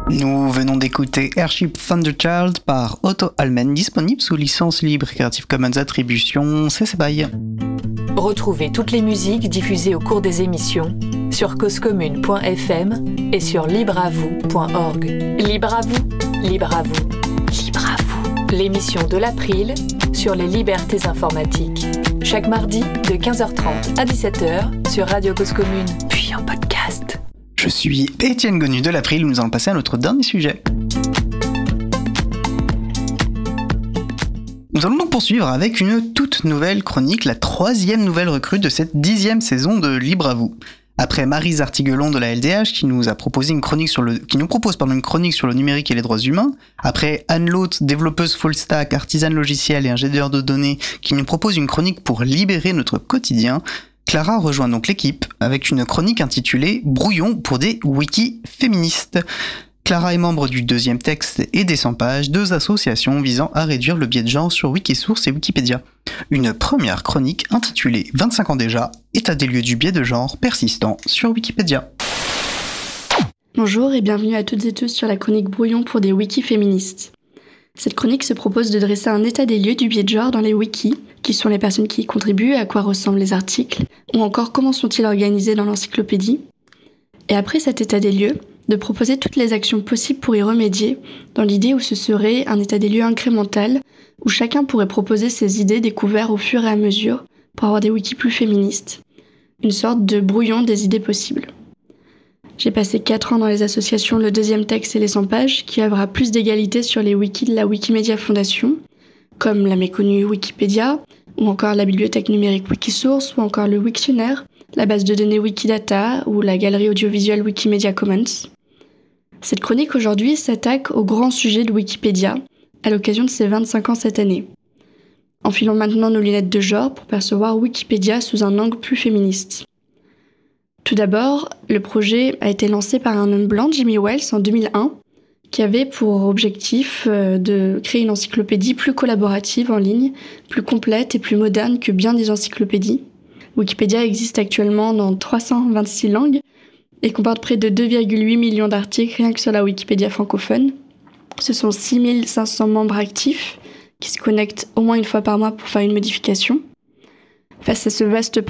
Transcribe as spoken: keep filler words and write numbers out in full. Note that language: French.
Nous venons d'écouter Airship Thunderchild par Otto Allman, disponible sous licence libre Creative Commons Attribution C C B Y. Retrouvez toutes les musiques diffusées au cours des émissions sur causecommune point f m et sur libreavou point org. Libre à vous, libre à vous, libre à vous. L'émission de l'April sur les libertés informatiques. Chaque mardi de quinze heures trente à dix-sept heures sur Radio Cause Commune, puis en podcast. Je suis Étienne Gonu de l'April, nous allons passer à notre dernier sujet. Nous allons donc poursuivre avec une toute nouvelle chronique, la troisième nouvelle recrue de cette dixième saison de Libre à vous. Après Maryse Artiguelon de la L D H qui nous a proposé une chronique sur le, qui nous propose pardon, une chronique sur le numérique et les droits humains, après Anne Laute, développeuse full stack, artisane logicielle et ingénieure de données, qui nous propose une chronique pour libérer notre quotidien, Clara rejoint donc l'équipe avec une chronique intitulée « Brouillon pour des wikis féministes ». Clara est membre du Deuxième Texte et des cent pages, deux associations visant à réduire le biais de genre sur Wikisource et Wikipédia. Une première chronique intitulée « vingt-cinq ans déjà, état des lieux du biais de genre persistant sur Wikipédia ». Bonjour et bienvenue à toutes et tous sur la chronique Brouillon pour des wikis féministes. Cette chronique se propose de dresser un état des lieux du biais de genre dans les wikis, qui sont les personnes qui y contribuent, à quoi ressemblent les articles, ou encore comment sont-ils organisés dans l'encyclopédie. Et après cet état des lieux, de proposer toutes les actions possibles pour y remédier, dans l'idée où ce serait un état des lieux incrémental, où chacun pourrait proposer ses idées découvertes au fur et à mesure pour avoir des wikis plus féministes. Une sorte de brouillon des idées possibles. J'ai passé quatre ans dans les associations Le Deuxième Texte et les cent pages, qui œuvrent à plus d'égalité sur les wikis de la Wikimedia Foundation, comme la méconnue Wikipédia, ou encore la bibliothèque numérique Wikisource, ou encore le Wiktionnaire, la base de données Wikidata, ou la galerie audiovisuelle Wikimedia Commons. Cette chronique aujourd'hui s'attaque au grand sujet de Wikipédia, à l'occasion de ses vingt-cinq ans cette année. Enfilons maintenant nos lunettes de genre pour percevoir Wikipédia sous un angle plus féministe. Tout d'abord, le projet a été lancé par un homme blanc, Jimmy Wales, en deux mille un, qui avait pour objectif de créer une encyclopédie plus collaborative en ligne, plus complète et plus moderne que bien des encyclopédies. Wikipédia existe actuellement dans trois cent vingt-six langues et comporte près de deux virgule huit millions d'articles rien que sur la Wikipédia francophone. Ce sont six mille cinq cents membres actifs qui se connectent au moins une fois par mois pour faire une modification. Face à ce vaste